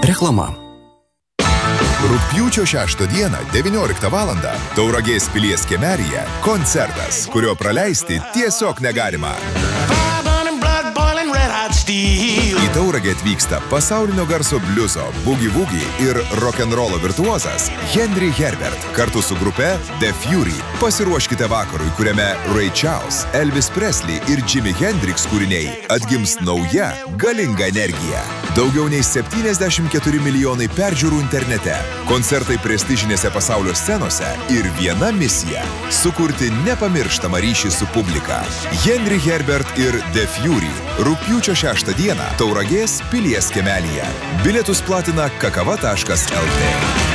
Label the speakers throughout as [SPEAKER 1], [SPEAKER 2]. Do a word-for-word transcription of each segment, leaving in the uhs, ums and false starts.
[SPEAKER 1] Reklama.
[SPEAKER 2] Rugpjūčio šeštą dieną, devynioliktą valandą, Tauragės pilies kiemelyje koncertas, kurio praleisti tiesiog negalima. Į Tauragę atvyksta pasaulinio garso bliuzo, boogie-woogie ir rock'n'rollo virtuozas Henry Herbert kartu su grupe The Fury. Pasiruoškite vakarui, kuriame Ray Charles, Elvis Presley ir Jimi Hendrix kūriniai atgims nauja, galinga energija. Daugiau nei septyniasdešimt keturi milijonai peržiūrų internete, koncertai prestižinėse pasaulio scenose ir viena misija – sukurti nepamirštamą ryšį su publika. Henry Herbert ir The Fury. Rugpjūčio šeštą dieną Tauragės pilies kiemelyje. Bilietus platina kakava taškas el tė.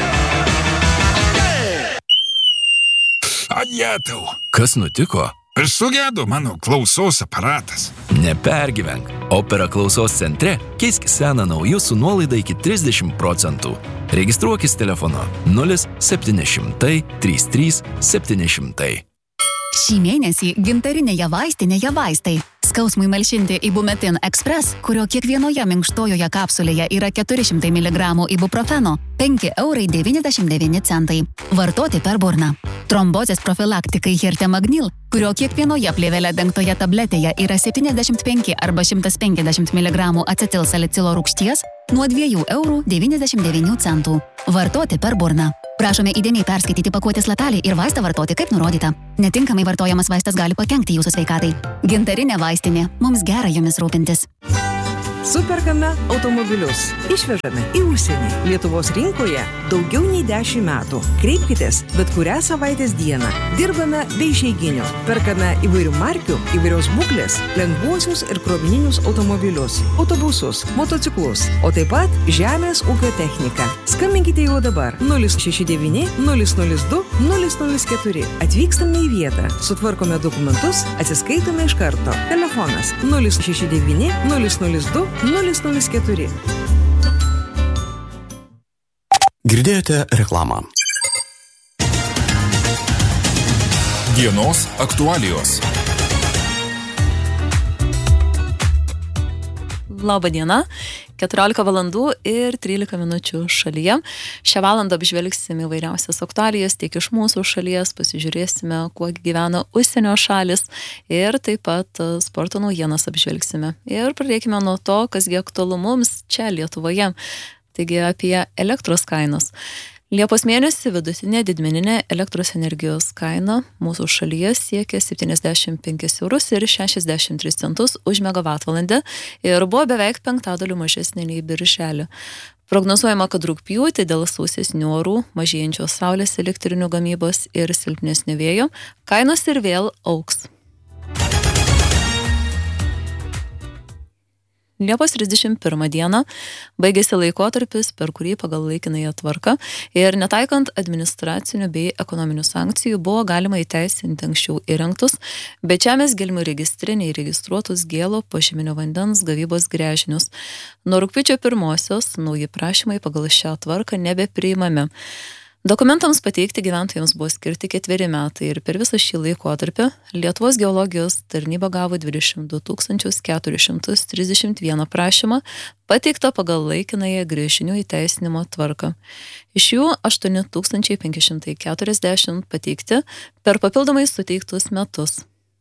[SPEAKER 3] Adjetau.
[SPEAKER 4] Kas nutiko?
[SPEAKER 3] Sugedo mano klausos aparatas.
[SPEAKER 4] Nepergyvenk. Opera klausos centre keisk seną nauju su nuolaida iki trisdešimt procentų. Registruokis telefonu nulis septyni šimtai trys trys septyni šimtai.
[SPEAKER 5] Šį mėnesį gintarinėje vaistinėje vaistai. Skausmui malšinti Ibumetin Express, kurio kiekvienoje minkštojoje kapsulėje yra keturi šimtai miligramų ibuprofeno, penki eurai devyniasdešimt devyni centai. Vartoti per burną. Trombozės profilaktikai Hirtemagnil, kurio kiekvienoje plėvele dengtoje tabletėje yra septyniasdešimt penki arba šimtas penkiasdešimt miligramų acetilsalicilo rūgšties, nuo dviejų eurų devyniasdešimt devynių centų. Vartoti per burną. Prašome įdėmiai perskaityti pakuotės lapelį ir vaistą vartoti kaip nurodyta. Netinkamai vartojamas vaistas gali pakenkti jūsų sveikatai. Gintarinė vaistinė. Mums gera jumis rūpintis.
[SPEAKER 6] Superkame automobilius. Išvežame į užsienį. Lietuvos rinkoje daugiau nei dešimt metų. Kreipkitės bet kurią savaitės dieną. Dirbame be išeiginio. Perkame įvairių markių, įvairios būklės, lengvuosius ir krovininius automobilius, autobusus, motociklus, o taip pat žemės ūkio techniką. Skambinkite jau dabar nulis šeši devyni nulis nulis du nulis nulis keturi. Atvykstame į vietą, sutvarkome dokumentus, atsiskaitome iš karto. Telefonas nulis šeši devyni nulis nulis du nulis nulis keturi.
[SPEAKER 1] Girdėjote reklamą.
[SPEAKER 3] Dienos aktualijos.
[SPEAKER 7] Labą dieną, keturiolika valandų ir trylika minučių šalyje. Šią valandą apžvelgsime įvairiausias aktualijas tiek iš mūsų šalies, pasižiūrėsime, kuo gyvena užsienio šalis ir taip pat sporto naujienas apžvelgsime. Ir pradėkime nuo to, kasgi aktualu mums čia Lietuvoje, taigi apie elektros kainas. Liepos mėnesį vidutinė didmeninė elektros energijos kaina mūsų šalyje siekia septyniasdešimt penkis eurus ir šešiasdešimt tris centus už megavatvalandę ir buvo beveik penktadaliu mažesnė nei birželį. Prognozuojama, kad rugpjūtį dėl sausesnių orų, mažėjančios saulės elektrinių gamybos ir silpnesnio vėjo, kainos ir vėl augs. Liepos trisdešimt pirmą dieną baigėsi laikotarpis, per kurį pagal laikinąją tvarką ir netaikant administracinių bei ekonominių sankcijų buvo galima įteisinti anksčiau įrengtus, bet žemės gelmių registre neįregistruotus gėlo požeminio vandens gavybos gręžinius. Nuo rugpjūčio pirmosios nauji prašymai pagal šią tvarką nebepriimami. Dokumentams pateikti gyventojams buvo skirti ketveri metai ir per visą šį laikotarpį Lietuvos geologijos tarnyba gavo dvidešimt du tūkstančius keturis šimtus trisdešimt vieną prašymą, pateikta pagal laikinąją gręžinių įteisinimo tvarką. Iš jų aštuoni tūkstančiai penki šimtai keturiasdešimt pateikti per papildomai suteiktus metus.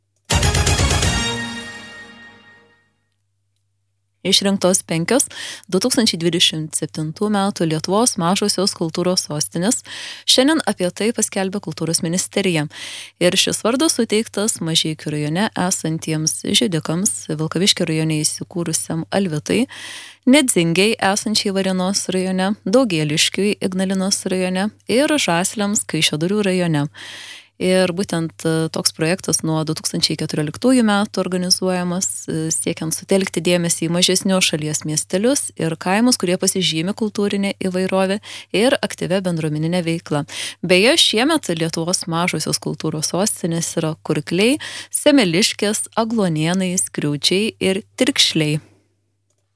[SPEAKER 7] Išrinktos penkios du tūkstančiai dvidešimt septintų metų Lietuvos mažosios kultūros sostinės. Šiandien apie tai paskelbė kultūros ministerija. Ir šis vardas suteiktas Mažeikių rajone esantiems židikams, Vilkaviškio rajone įsikūrusiam Alvitai, Nedzingiai esančiai Varėnos rajone, Daugėliškiui Ignalinos rajone ir Žasliams Kaišiadorių rajone. Ir būtent toks projektas nuo du tūkstančiai keturioliktųjų metų organizuojamas, siekiant sutelkti dėmesį į mažesnius šalies miestelius ir kaimus, kurie pasižymi kultūrinė įvairovė ir aktyvia bendruomeninė veikla. Beje, šiemet Lietuvos mažosios kultūros sostinės yra Kurkliai, Semeliškės, Agluonėnai, Skriaučiai ir Tirkšliai.